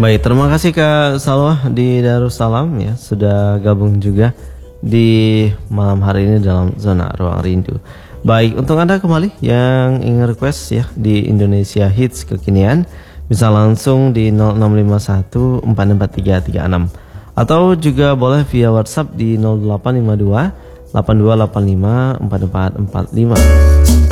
Baik, terima kasih Kak Salwa di Darussalam ya sudah gabung juga di malam hari ini dalam zona ruang rindu. Baik, untuk Anda kembali yang ingin request ya di Indonesia Hits kekinian bisa langsung di 0651 44336 atau juga boleh via WhatsApp di 0852 8285 4445.